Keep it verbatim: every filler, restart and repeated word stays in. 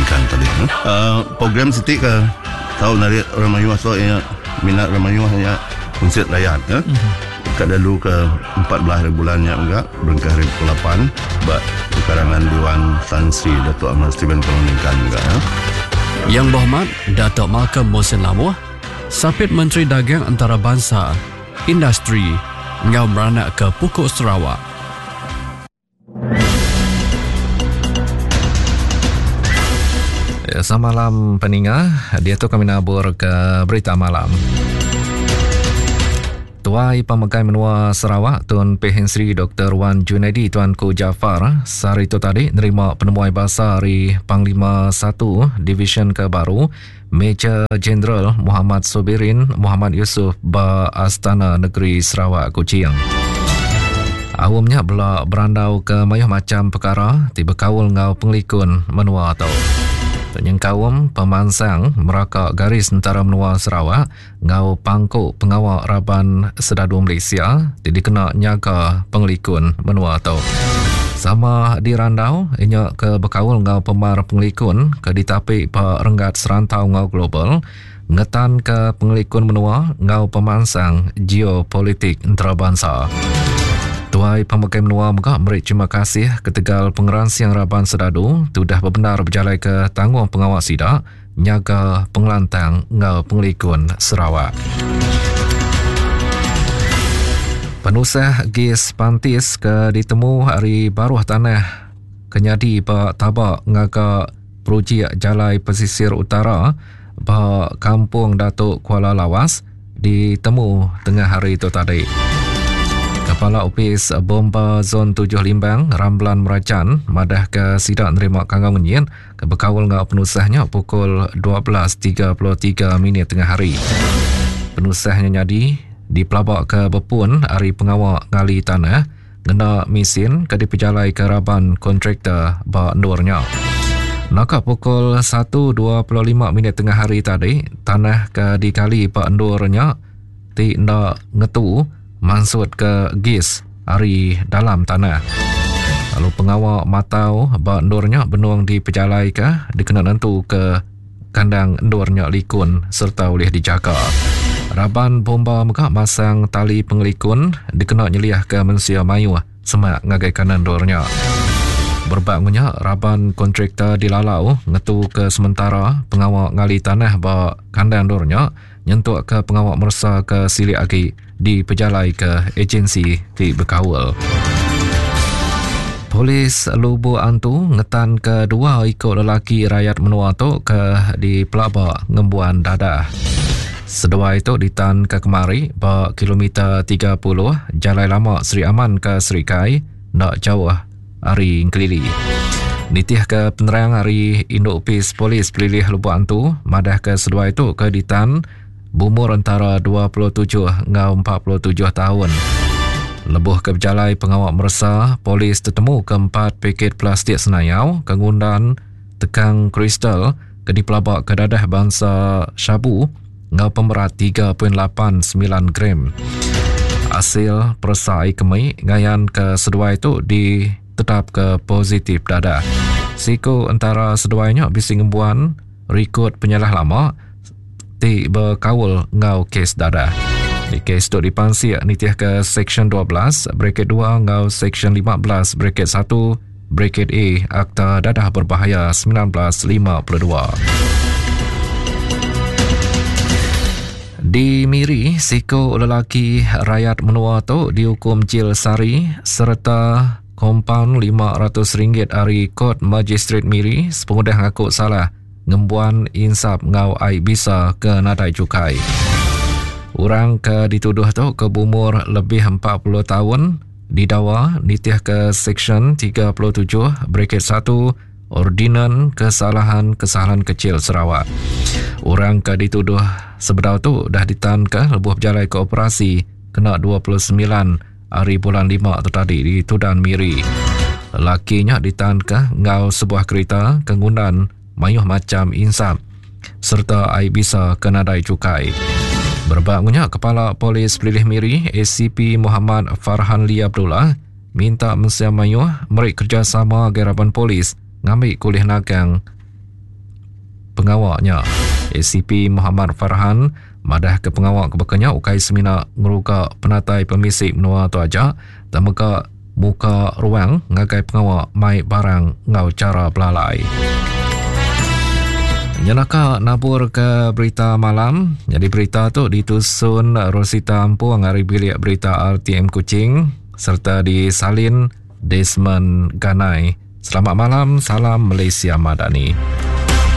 perlindungan tadi. Uh, program Siti ke tahu dari Ramayuah so ya minat Ramayuah ya konsert layan ya. Mm-hmm. Kadalu ke empat belas bulannya enggak berengkah hari ke delapan bak karangan Dewan Tan Sri Datuk Ahmad Steven Kolonikan enggak ya. Yang Berhormat Datuk Malcolm Mohsin Lamuh, Sapit Menteri Dagang Antarabangsa, Industri, ngau beranak ke Pokok Sarawak. Ya, selamat malam pendengar. Dia tu kami nabur ke berita malam. Tuai Pemegai Menua Sarawak Tun P. Sri Doktor Wan Junaidi Tuanku Jaafar sehari itu tadi nerima penemuan bahasa dari Panglima satu Division Kebaru Major Jeneral Muhammad Sobirin Muhammad Yusof ba Astana Negeri Sarawak Kuching. Awamnya bela berandau ke mayuh macam perkara tiba kawul ngau penglikun menua atau Penyengkawam pemansang merakak garis tentara menua Sarawak ngau pangkuk pengawal Raban Sedadu Malaysia dikena nyaga penglikun menua atau sama di randau inya ke bekawal ngau pemar penglikun ke ditapi pa renggat serantau ngau global ngetan ke penglikun menua ngau pemansang geopolitik antarabangsa. Tuai Pemegai Menua Megah beri terima kasih ketegal pengeransiang Raban Sedadu sudah benar berjalan ke tanggung pengawal sidak nyaga pengelantang ngau penglikun Sarawak. Penusah Gis Pantis ke ditemu hari baruh tanah kenyadi ba tabak ngaga projek Jalai Pesisir Utara ba Kampung Datuk Kuala Lawas ditemu tengah hari itu tadi. Kepala Opis Bomba Zon tujuh Limbang Ramlan Meracan madah ke sidak nerima kanggang nyin ke bekawal ngau penusahnya pukul dua belas tiga puluh tiga minit tengah hari. Penusahnya nyadi dipelabak ke Bepun hari pengawal ngali tanah ngena misin ke dipejalai ke Raban kontraktor ba endurnya. Nakak pukul satu dua puluh lima minit tengah hari tadi tanah ke dikali ba endurnya ti nda ngetu mansut ke Gis hari dalam tanah. Lalu pengawal matau ba endurnya benuang dipejalai ke dikena nentu ke kandang endurnya likun serta boleh dijaga. Raban bomba Megah masang tali pengelikun dikena nyeliah ke Mensia Mayu semak ngagai kanan endurnya. Berbangunnya Raban kontraktor dilalau ngetu ke sementara pengawal ngali tanah ba kandang endurnya nyentuk ke pengawal mersa ke Sili Agi di pejalai ke agensi di Bekawal. Polis Lubu Antu ngetan ke dua ikut lelaki rakyat menua tu ke di pelabak ngembuan dadah. Sedua itu ditan ke kemari ba kilometer tiga puluh Jalan Lama Seri Aman ke Seri Kai nak jauh hari Kelili. Nitih ke penerang hari Induk Opis Polis Pelilih Lubu Antu madah ke sedua itu ke ditan berumur antara dua puluh tujuh hingga empat puluh tujuh tahun. Lebuh ke berjalai pengawal mersa, polis tertemu keempat paket plastik senayau, kengundan, tekang kristal, ke dipelabak ke dadah bangsa syabu, hingga pemerat tiga perpuluhan lapan sembilan gram. Hasil persai kemai, ngayan ke sedua itu ditetap ke positif dadah. Siku antara seduanya bisi ngembuan, rekod penyalah lama, ti berkawal ngau kes dadah. Di kes tu dipansir nitih ke Seksyen dua belas, bracket dua ngau Seksyen lima belas, bracket satu, bracket A, Akta Dadah Berbahaya seribu sembilan ratus lima puluh dua. Di Miri, siku lelaki rakyat menua tu dihukum jil sari serta kompaun lima ratus ringgit dari Kod Magistrat Miri sepengudah ngaku salah ngembuan insap ngau ai bisa ke nadai cukai. Orang ke dituduh tu ke umur lebih empat puluh tahun didakwa nitih ke Seksyen tiga puluh tujuh bracket satu Ordinan Kesalahan-Kesalahan Kecil Sarawak. Orang ke dituduh sebedau tu dah ditan ke lebuh berjalai ke operasi kena dua puluh sembilan hari bulan lima tu tadi di Tudan Miri. Lakinya ditan ke ngau sebuah kereta kengundan mayuh macam insap serta ai bisa kenadai cukai. Berbangunnya Kepala Polis Pelilih Miri A C P Muhammad Farhan Lee Abdullah minta Mensia Mayuh merik kerjasama geraban polis ngambil kulih nagang pengawaknya. A C P Muhammad Farhan madah ke pengawak kebakanya ukai semina ngeruka penatai pemisik menua tu aja dan muka muka ruang ngagai pengawak mai barang ngau cara belalai. Nyanaka nabur ke berita malam. Jadi berita tu ditusun Rosita Ampuang dari bilik berita R T M Kuching serta disalin Desmond Ganai. Selamat malam, salam Malaysia Madani.